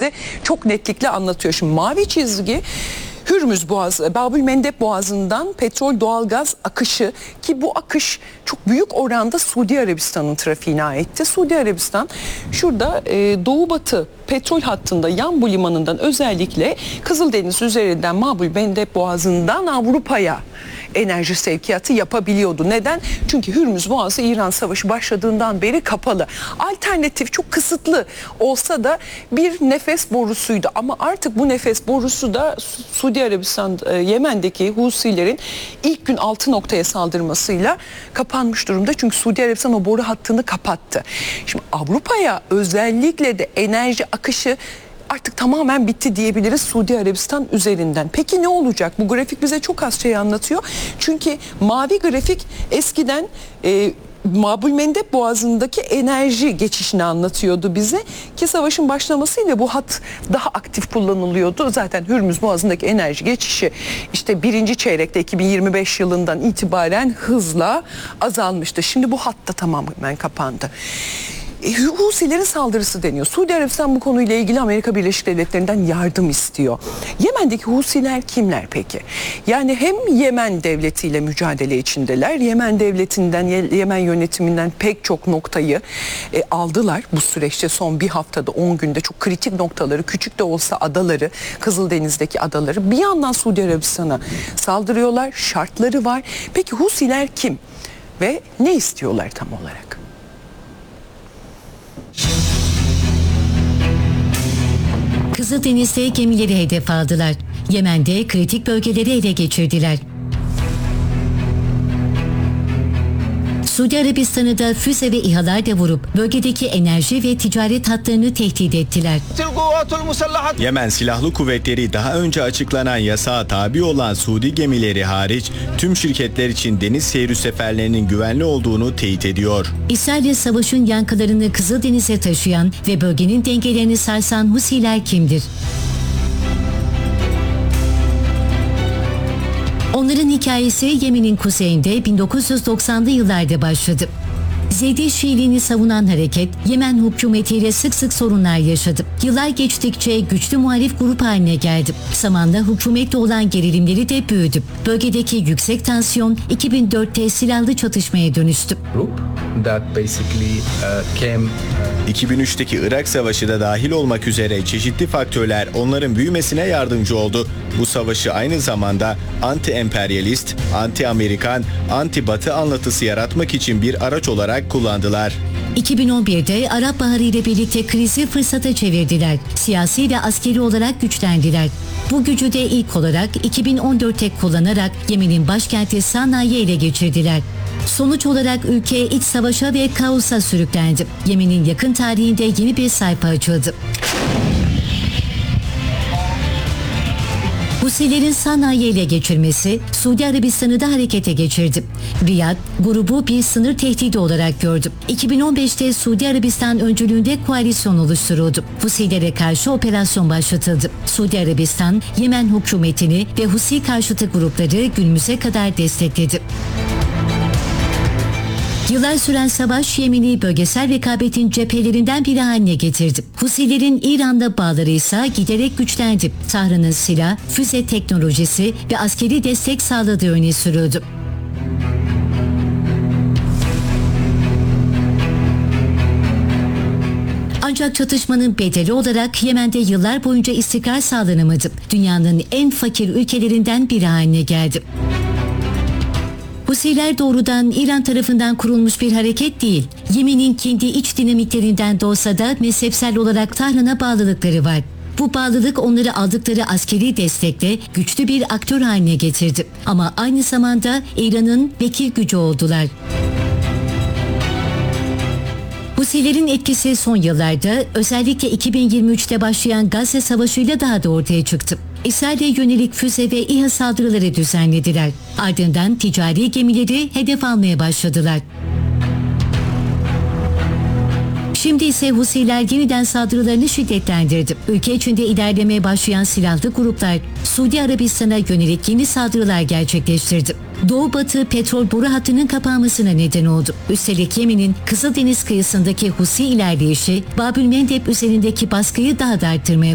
de çok netlikle anlatıyor. Şimdi mavi çizgi Hürmüz Boğazı, Babülmendeb Boğazı'ndan petrol doğalgaz akışı, ki bu akış çok büyük oranda Suudi Arabistan'ın trafiğine aitti. Suudi Arabistan şurada doğu batı petrol hattında Yanbu limanından özellikle Kızıldeniz üzerinden Babülmendeb Boğazı'ndan Avrupa'ya enerji sevkiyatı yapabiliyordu. Neden? Çünkü Hürmüz Boğazı İran Savaşı başladığından beri kapalı. Alternatif çok kısıtlı olsa da bir nefes borusuydu. Ama artık bu nefes borusu da Suudi Arabistan, Yemen'deki Husilerin ilk gün 6 noktaya saldırmasıyla kapanmış durumda. Çünkü Suudi Arabistan o boru hattını kapattı. Şimdi Avrupa'ya özellikle de enerji akışı artık tamamen bitti diyebiliriz Suudi Arabistan üzerinden. Peki ne olacak? Bu grafik bize çok az şey anlatıyor. Çünkü mavi grafik eskiden Babülmendeb Boğazı'ndaki enerji geçişini anlatıyordu bize, ki savaşın başlamasıyla bu hat daha aktif kullanılıyordu. Zaten Hürmüz Boğazı'ndaki enerji geçişi işte birinci çeyrekte 2025 yılından itibaren hızla azalmıştı. Şimdi bu hat da tamamen kapandı. Husilerin saldırısı deniyor. Suudi Arabistan bu konuyla ilgili Amerika Birleşik Devletleri'nden yardım istiyor. Yemen'deki Husiler kimler peki? Yani hem Yemen devletiyle mücadele içindeler. Yemen devletinden, Yemen yönetiminden pek çok noktayı aldılar. Bu süreçte son bir haftada 10 günde çok kritik noktaları, küçük de olsa adaları, Kızıldeniz'deki adaları bir yandan Suudi Arabistan'a saldırıyorlar. Şartları var. Peki Husiler kim? Ve ne istiyorlar tam olarak? Kızıldeniz'de gemileri hedef aldılar. Yemen'de kritik bölgeleri ele geçirdiler. Suudi Arabistan'ı da füze ve İHA'larla vurup bölgedeki enerji ve ticaret hatlarını tehdit ettiler. Yemen Silahlı Kuvvetleri daha önce açıklanan yasağa tabi olan Suudi gemileri hariç tüm şirketler için deniz seyri seferlerinin güvenli olduğunu teyit ediyor. İsrail'le savaşın yankılarını Kızıldeniz'e taşıyan ve bölgenin dengelerini sarsan Husiler kimdir? Onların hikayesi Yemen'in kuzeyinde 1990'lı yıllarda başladı. Zeydi Şiiliğini savunan hareket Yemen hükümetiyle sık sık sorunlar yaşadı. Yıllar geçtikçe güçlü muhalif grup haline geldi. Zamanla hükümetle olan gerilimleri de büyüdü. Bölgedeki yüksek tansiyon 2004'te silahlı çatışmaya dönüştü. 2003'teki Irak Savaşı da dahil olmak üzere çeşitli faktörler onların büyümesine yardımcı oldu. Bu savaşı aynı zamanda anti-emperyalist, anti-Amerikan, anti-Batı anlatısı yaratmak için bir araç olarak kullandılar. 2011'de Arap Baharı ile birlikte krizi fırsata çevirdiler. Siyasi ve askeri olarak güçlendiler. Bu gücü de ilk olarak 2014'te kullanarak Yemen'in başkenti Sana'yı ele geçirdiler. Sonuç olarak ülke iç savaşa ve kaosa sürüklendi. Yemen'in yakın tarihinde yeni bir sayfa açıldı. Husilerin Sana'yı ele geçirmesi Suudi Arabistan'ı da harekete geçirdi. Riyad, grubu bir sınır tehdidi olarak gördü. 2015'te Suudi Arabistan öncülüğünde koalisyon oluşturuldu. Husilere karşı operasyon başlatıldı. Suudi Arabistan, Yemen hükümetini ve Husi karşıtı grupları günümüze kadar destekledi. Yıllar süren savaş Yemen'i bölgesel rekabetin cephelerinden biri haline getirdi. Husilerin İran'da bağları ise giderek güçlendi. Tahran'ın silah, füze teknolojisi ve askeri destek sağladığı öne sürüldü. Ancak çatışmanın bedeli olarak Yemen'de yıllar boyunca istikrar sağlanamadı. Dünyanın en fakir ülkelerinden biri haline geldi. Husiler doğrudan İran tarafından kurulmuş bir hareket değil. Yemen'in kendi iç dinamiklerinden de olsa da mezhepsel olarak Tahran'a bağlılıkları var. Bu bağlılık onları aldıkları askeri destekle güçlü bir aktör haline getirdi. Ama aynı zamanda İran'ın vekil gücü oldular. Husilerin etkisi son yıllarda özellikle 2023'te başlayan Gazze Savaşı'yla daha da ortaya çıktı. İsrail'e yönelik füze ve İHA saldırıları düzenlediler. Ardından ticari gemileri hedef almaya başladılar. Şimdi ise Husiler yeniden saldırılarını şiddetlendirdi. Ülke içinde ilerlemeye başlayan silahlı gruplar Suudi Arabistan'a yönelik yeni saldırılar gerçekleştirdi. Doğu-Batı petrol boru hattının kapanmasına neden oldu. Üstelik Yemen'in Kızıldeniz kıyısındaki Husi ilerleyişi Babülmendeb üzerindeki baskıyı daha da arttırmaya